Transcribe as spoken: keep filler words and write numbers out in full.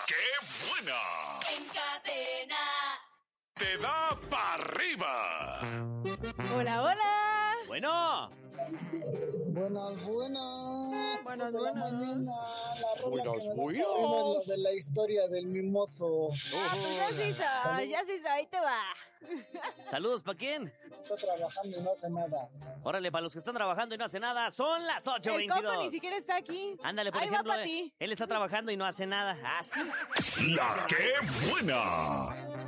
¡Qué buena! En cadena ¡Te da para arriba! Hola, hola. Bueno. Buenas, buenas. Buenas, de la buenas. mañana, la rola Buenas, que me da buenas. pena es la de la historia del mimoso. Ah, pues ya se hizo, ya se hizo, ahí te va. Saludos, ¿para quién? Está trabajando y no hace nada. Órale, para los que están trabajando y no hacen nada, son las ocho El veintidós. Coco ni siquiera está aquí. Ándale, por ahí ejemplo, va para eh, ti. él está trabajando y no hace nada. Ah, sí. ¡La qué buena!